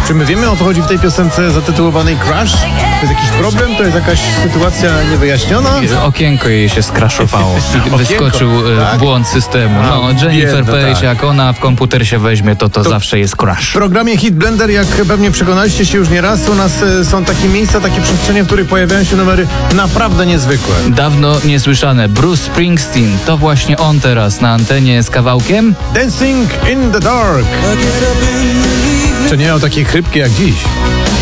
Czy my wiemy, o co chodzi w tej piosence zatytułowanej Crash? To jest jakiś problem? To jest jakaś sytuacja niewyjaśniona? Okienko jej się skraszowało. Wyskoczył tak? błąd systemu. No, Jennifer biedna, Page, tak. jak ona w komputer się weźmie, to zawsze jest crash. W programie Hit Blender, jak pewnie przekonaliście się już nieraz, u nas są takie miejsca, takie przestrzenie, w których pojawiają się numery naprawdę niezwykłe. Dawno niesłyszane. Bruce Springsteen, to właśnie on teraz na antenie z kawałkiem. Dancing in the Dark. Czy nie miał takiej chrypki jak dziś?